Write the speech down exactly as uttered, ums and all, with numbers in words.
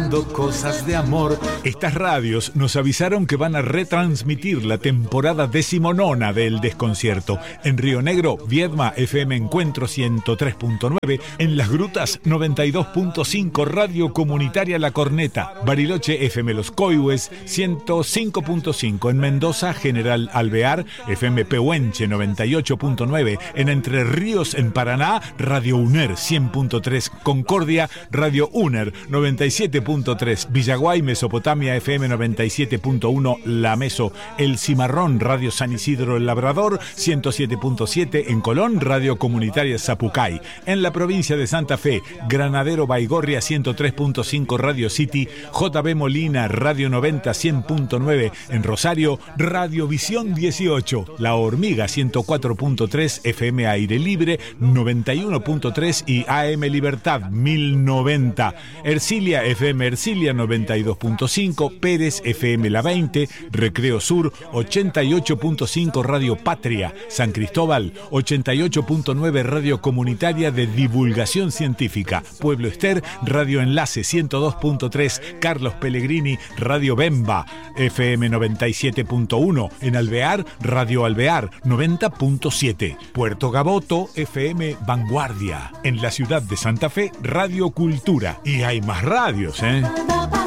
hablando cosas de amor. Estas radios nos avisaron que van a retransmitir la temporada decimonona de El Desconcierto. En Río Negro, Viedma, F M Encuentro ciento tres punto nueve. En Las Grutas, noventa y dos punto cinco, Radio Comunitaria La Corneta. Bariloche, F M Los Coihues, ciento cinco punto cinco. En Mendoza, General Alvear, F M Pehuenche, noventa y ocho punto nueve. En Entre Ríos, en Paraná, Radio UNER, cien punto tres. Concordia, Radio UNER, noventa y siete punto tres. Villaguay, Mesopotamia, F M noventa y siete punto uno. La Meso. El Cimarrón, Radio San Isidro El Labrador, ciento siete punto siete. En Colón, Radio Comunitaria Zapucay. En la provincia de Santa Fe, Granadero Baigorria, ciento tres punto cinco. Radio City. J B Molina, Radio noventa, cien punto nueve. En Rosario, Radio Visión dieciocho. La Hormiga, ciento cuatro punto tres. F M Aire Libre, noventa y uno punto tres. Y A M Libertad, mil noventa. Ercilia, F M Ercilia, noventa y dos punto cinco. Pérez, F M La veinte. Recreo Sur, ochenta y ocho punto cinco. Radio Patria. San Cristóbal, ochenta y ocho punto nueve. Radio Comunitaria de Divulgación Científica. Pueblo Ester, Radio Enlace, ciento dos punto tres. Carlos Pellegrini, Radio Bemba, F M noventa y siete punto uno. En Alvear, Radio Alvear, noventa punto siete. Puerto Gaboto, F M Vanguardia. En la ciudad de Santa Fe, Radio Cultura. Y hay más radios, ¿eh?